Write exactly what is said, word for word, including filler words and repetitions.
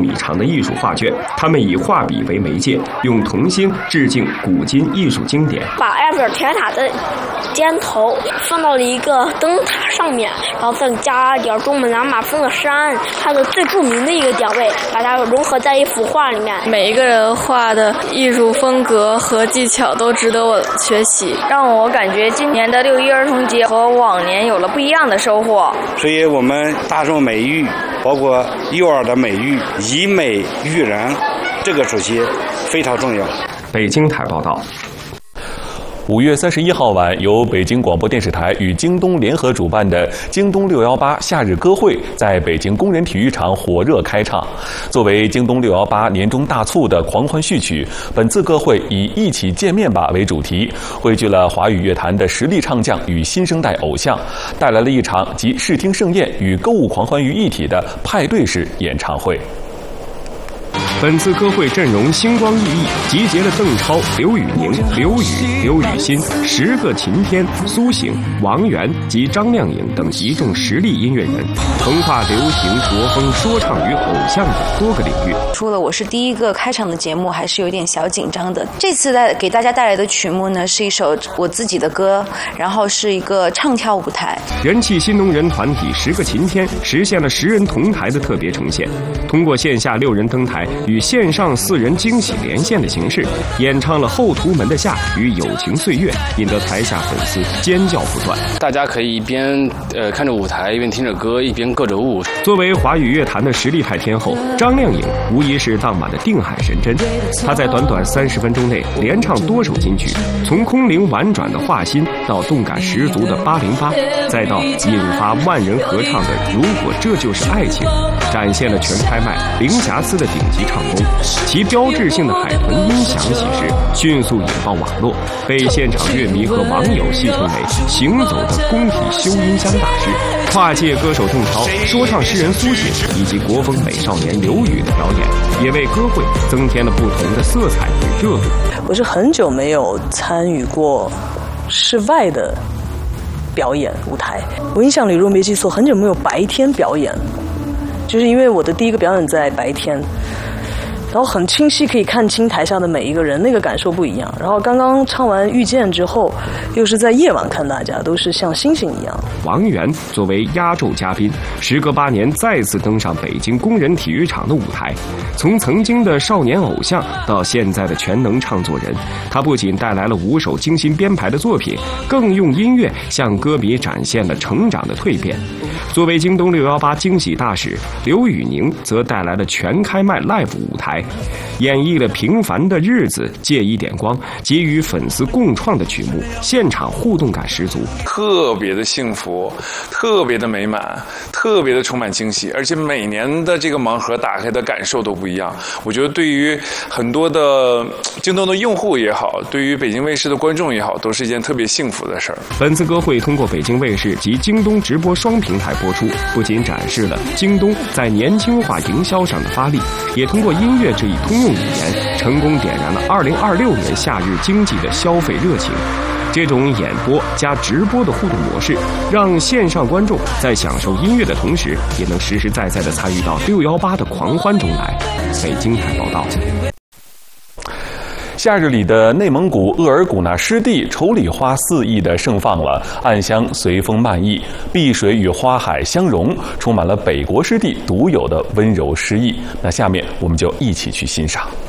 米长的艺术画卷，他们以画笔为媒介，用童心致敬古今艺术经典。 把埃菲尔铁塔的尖头放到了一个灯塔上面，然后再加点珠穆朗玛峰的山，它的最著名的一个点位，把它融合在一幅画里面。 每一个人画的艺术风格和技巧都值得我学习， 让我感觉今年的六一儿童节和往年有了不一样的收获。 所以我们大众美育，包括幼儿的美育，以美育人，这个主题非常重要。 北京台报道。 五月三十一号晚，由北京广播电视台与京东联合主办的京东六一八夏日歌会在北京工人体育场火热开唱。作为京东六一八年终大促的狂欢序曲，本次歌会以“一起见面吧”为主题，汇聚了华语乐坛的实力唱将与新生代偶像，带来了一场集视听盛宴与购物狂欢于一体的派对式演唱会。 本次歌会阵容星光熠熠，集结了邓超、刘宇宁、刘宇、刘雨欣、十个晴天、苏醒、王源及张靓颖等一众实力音乐人，横跨流行、国风、说唱与偶像等多个领域。 除了我是第一个开场的节目，还是有点小紧张的。这次带给大家带来的曲目呢，是一首我自己的歌，然后是一个唱跳舞台。 人气新农人团体十个晴天实现了十人同台的特别呈现，通过线下六人登台与线上四人惊喜连线的形式，演唱了《后图门的夏》与《友情岁月》，引得台下粉丝尖叫不断。 大家可以一边呃看着舞台，一边听着歌，一边歌着舞。 作为华语乐坛的实力派天后，张靓颖无疑是当晚的定海神针。她在短短三十分钟内连唱多首金曲，从空灵婉转的《画心》到动感十足的《八零八》，再到引发万人合唱的《如果这就是爱情》，展现了全开麦零瑕疵的顶级唱功。其标志性的海豚音响喜事迅速引爆网络，被现场乐迷和网友戏称为行走的工体修音箱大师。跨界歌手邓超、说唱诗人苏醒以及国风美少年刘宇的表演，也为歌会增添了不同的色彩与热度。 我是很久没有参与过室外的表演舞台，我印象里若没记错，很久没有白天表演，就是因为我的第一个表演在白天，然后很清晰可以看清台下的每一个人，那个感受不一样。然后刚刚唱完《遇见》之后，又是在夜晚看大家，都是像星星一样。 王源作为压轴嘉宾，时隔八年再次登上北京工人体育场的舞台。从曾经的少年偶像到现在的全能唱作人，他不仅带来了五首精心编排的作品，更用音乐向歌迷展现了成长的蜕变。作为京东六一八惊喜大使，刘宇宁则带来了全开麦 live 舞台，演绎了平凡的日子、借一点光及与粉丝共创的曲目，现场互动感十足， 特别的幸福，特别的美满，特别的充满惊喜，而且每年的这个盲盒打开的感受都不一样。我觉得对于很多的京东的用户也好，对于北京卫视的观众也好，都是一件特别幸福的事儿。 本次歌会通过北京卫视及京东直播双平台播出，不仅展示了京东在年轻化营销上的发力，也通过音乐这一通用语言，成功点燃了二零二六年夏日经济的消费热情。这种演播加直播的互动模式，让线上观众在享受音乐的同时，也能实实在在地参与到六一八的狂欢中来。北京台报道。 夏日里的内蒙古鄂尔古纳湿地丑李花肆意地盛放了，暗香随风漫溢，碧水与花海相融，充满了北国湿地独有的温柔诗意。那下面我们就一起去欣赏。